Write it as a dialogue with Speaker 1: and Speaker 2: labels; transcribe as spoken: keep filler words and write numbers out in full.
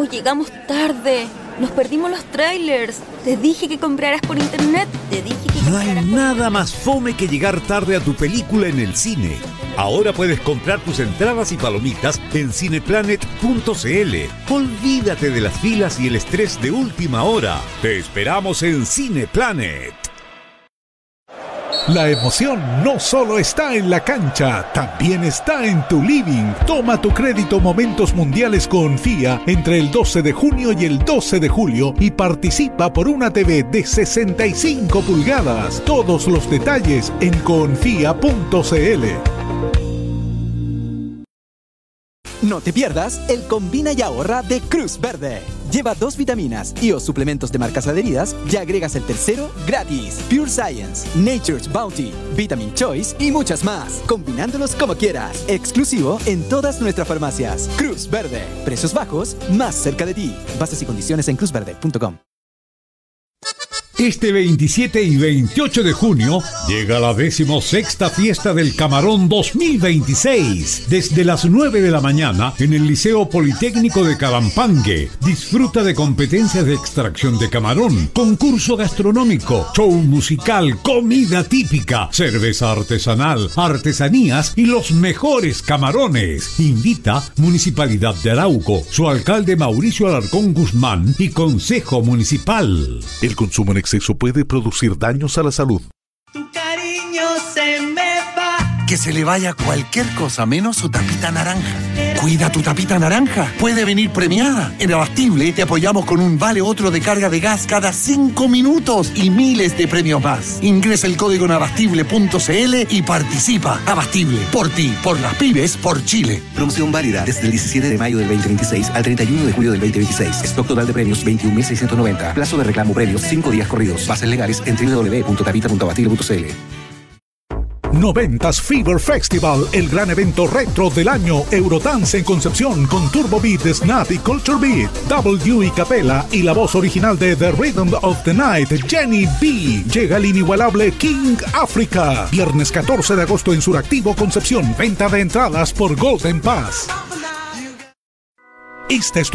Speaker 1: llegamos tarde. Nos perdimos los trailers. Te dije que compraras por internet. Te dije que
Speaker 2: No hay
Speaker 1: compraras por
Speaker 2: nada
Speaker 1: internet.
Speaker 2: más fome que llegar tarde a tu película en el cine. Ahora puedes comprar tus entradas y palomitas en cineplanet punto c l. Olvídate de las filas y el estrés de última hora. Te esperamos en Cineplanet.
Speaker 3: La emoción no solo está en la cancha, también está en tu living. Toma tu crédito Momentos Mundiales Confía entre el doce de junio y el doce de julio y participa por una T V de sesenta y cinco pulgadas. Todos los detalles en confía punto c l.
Speaker 4: No te pierdas el Combina y Ahorra de Cruz Verde. Lleva dos vitaminas y o suplementos de marcas adheridas y agregas el tercero gratis. Pure Science, Nature's Bounty, Vitamin Choice y muchas más. Combinándolos como quieras. Exclusivo en todas nuestras farmacias. Cruz Verde. Precios bajos, más cerca de ti. Bases y condiciones en cruz verde punto com.
Speaker 5: Este veintisiete y veintiocho de junio llega la decimosexta Fiesta del Camarón dos mil veintiséis. Desde las nueve de la mañana en el Liceo Politécnico de Carampangue. Disfruta de competencias de extracción de camarón, concurso gastronómico, show musical, comida típica, cerveza artesanal, artesanías y los mejores camarones. Invita Municipalidad de Arauco, su alcalde Mauricio Alarcón Guzmán y Consejo Municipal.
Speaker 3: El consumo en exceso puede producir daños a la salud.
Speaker 6: Tu cariño se me va.
Speaker 7: Que se le vaya cualquier cosa menos su tapita naranja. Cuida tu tapita naranja. Puede venir premiada. En Abastible te apoyamos con un vale otro de carga de gas cada cinco minutos y miles de premios más. Ingresa el código en abastible punto c l y participa. Abastible. Por ti, por las pymes, por Chile.
Speaker 8: Promoción válida desde el diecisiete de mayo del veinte veintiséis al treinta y uno de julio del veinte veintiséis. Stock total de premios veintiún mil seiscientos noventa. Plazo de reclamo premios cinco días corridos. Bases legales en doble u doble u doble u punto tapita punto abastible punto c l.
Speaker 3: noventas Fever Festival, el gran evento retro del año. Eurodance en Concepción con Turbo Beat, Snap y Culture Beat. W y Capela y la voz original de The Rhythm of the Night, Jenny B. Llega el inigualable King Africa. Viernes catorce de agosto en Suractivo, Concepción. Venta de entradas por Golden Pass. Esta es tu